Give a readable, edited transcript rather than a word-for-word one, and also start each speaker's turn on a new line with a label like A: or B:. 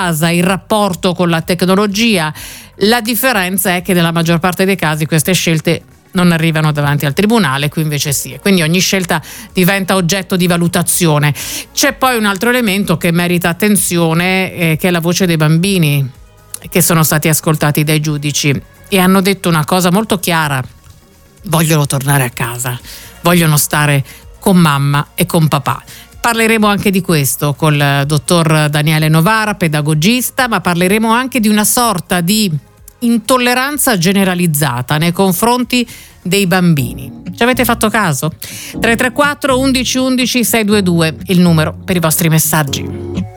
A: casa, il rapporto con la tecnologia. La differenza è che nella maggior parte dei casi queste scelte non arrivano davanti al tribunale, qui invece sì, e quindi ogni scelta diventa oggetto di valutazione. C'è poi un altro elemento che merita attenzione, che è la voce dei bambini che sono stati ascoltati dai giudici e hanno detto una cosa molto chiara: vogliono tornare a casa, vogliono stare con mamma e con papà. Parleremo anche di questo col dottor Daniele Novara, pedagogista, ma parleremo anche di una sorta di intolleranza generalizzata nei confronti dei bambini. Ci avete fatto caso? 334 11 11 622 il numero per i vostri messaggi.